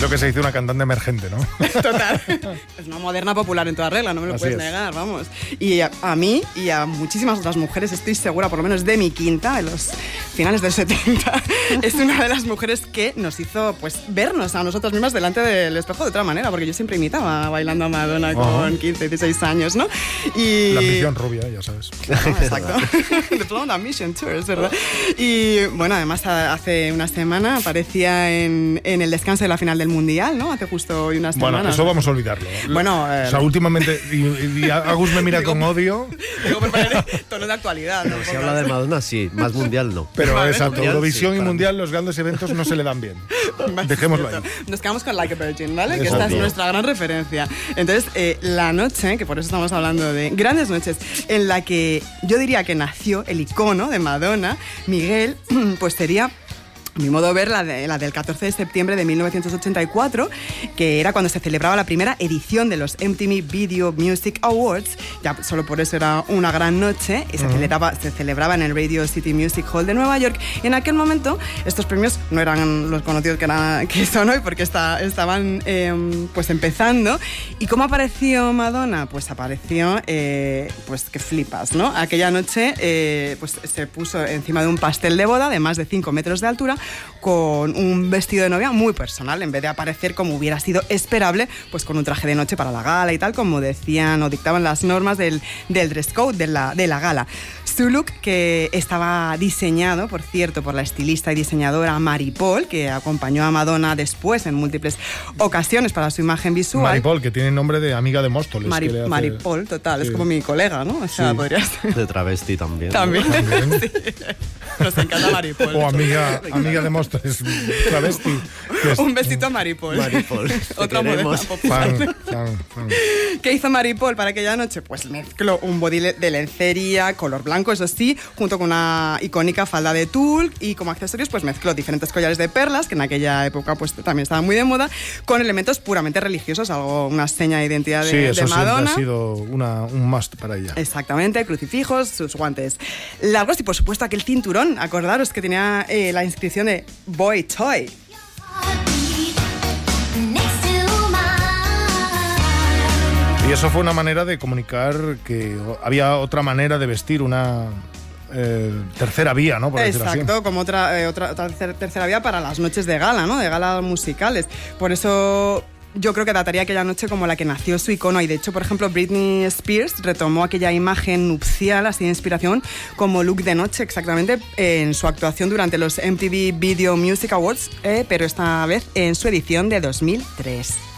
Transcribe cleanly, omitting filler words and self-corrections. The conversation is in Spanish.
lo que se dice una cantante emergente, ¿no? Total. Es una moderna popular en toda regla, no me lo puedes negar, vamos. Y a mí y a muchísimas otras mujeres, estoy segura, por lo menos de mi quinta, de los finales del 70, es una de las mujeres que nos hizo pues vernos a nosotras mismas delante del espejo de otra manera, porque yo siempre imitaba bailando a Madonna con 15, 16 años, ¿no? Y... La ambición rubia, ya sabes. Claro, exacto. The Blonde Ambition Tour, es verdad. Y bueno, además hace una semana aparecía en el descanso de la final del Mundial, ¿no? Hace justo unas semanas. Bueno, eso vamos a olvidarlo. Bueno, o sea, últimamente, y Agus me mira con odio. Digo, por poner tono de actualidad, ¿no? Si habla de Madonna, sí, más mundial no. Pero Vale, exacto, mundial, Eurovisión sí, y Mundial, los grandes eventos no se le dan bien. Dejémoslo ahí. Nos quedamos con Like a Virgin, ¿vale? Que Eso, esta es tío. nuestra gran referencia. Entonces, la noche, que por eso estamos hablando de grandes noches, en la que yo diría que nació el icono de Madonna, Miguel, pues sería... A mi modo de ver, la del 14 de septiembre de 1984, que era cuando se celebraba la primera edición de los MTV Video Music Awards. Ya solo por eso era una gran noche. Y se celebraba en el Radio City Music Hall de Nueva York. Y en aquel momento, estos premios no eran los conocidos que son hoy, porque estaban pues empezando. ¿Y cómo apareció Madonna? Pues apareció, pues que flipas, ¿no? Aquella noche pues se puso encima de un pastel de boda de más de 5 metros de altura, con un vestido de novia muy personal, en vez de aparecer como hubiera sido esperable, pues con un traje de noche para la gala y tal, como decían o dictaban las normas del dress code de la gala. Su look, que estaba diseñado, por cierto, por la estilista y diseñadora Mary Paul, que acompañó a Madonna después en múltiples ocasiones para su imagen visual. Mary Paul, que tiene nombre de amiga de Móstoles. Mary Paul, total, sí. Es como mi colega, ¿no? O sea, sí. Podría ser. De travesti también. También. ¿No? Sí. Nos encanta Mary Paul. O amiga de Móstoles, travesti. Un besito a Mary Paul. Mary Paul. Otra moderna popular. Fan. ¿Qué hizo Mary Paul para aquella noche? Pues mezcló un body de lencería, color blanco, eso sí, junto con una icónica falda de tul, y como accesorios pues mezcló diferentes collares de perlas, que en aquella época pues también estaban muy de moda, con elementos puramente religiosos, una seña de identidad de Madonna. Sí, eso siempre ha sido un must para ella. Exactamente, crucifijos, sus guantes largos y por supuesto aquel cinturón, acordaros que tenía la inscripción de Boy Toy. Y eso fue una manera de comunicar que había otra manera de vestir, una tercera vía, ¿no? Por decirlo así. Exacto, como otra tercera vía para las noches de gala, ¿no? De galas musicales. Por eso yo creo que dataría aquella noche como la que nació su icono, y de hecho, por ejemplo, Britney Spears retomó aquella imagen nupcial, así de inspiración, como look de noche exactamente en su actuación durante los MTV Video Music Awards, pero esta vez en su edición de 2003.